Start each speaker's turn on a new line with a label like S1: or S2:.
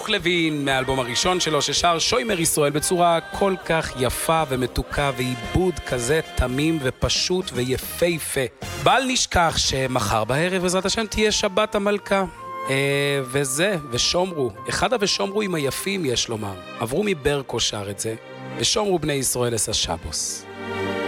S1: ברוך לוין, מהאלבום הראשון שלו ששר שוימר ישראל בצורה כל כך יפה ומתוקה ועיבוד כזה תמים ופשוט ויפהפה. בל נשכח שמחר בערב בעזרת השם תהיה שבת המלכה. ושומרו, אחד הוושומרואים היפים יש לומר, עברו מברקו שר את זה, ושומרו בני ישראל אס השבוס.